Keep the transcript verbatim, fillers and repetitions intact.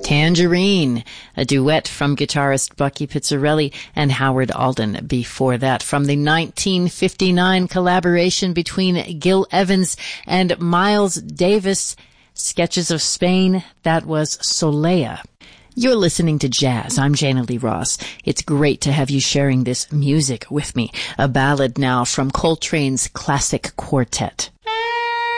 Tangerine, a duet from guitarist Bucky Pizzarelli and Howard Alden. Before that, from the nineteen fifty-nine collaboration between Gil Evans and Miles Davis, Sketches of Spain, that was Solea. You're listening to Jazz. I'm Jana Lee Ross. It's great to have you sharing this music with me. A ballad now from Coltrane's Classic Quartet.